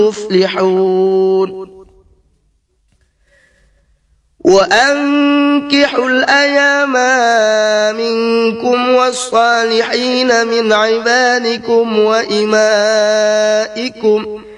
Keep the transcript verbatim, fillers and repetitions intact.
يفلحون وأنكحوا الأيام منكم والصالحين من عبادكم وإمائكم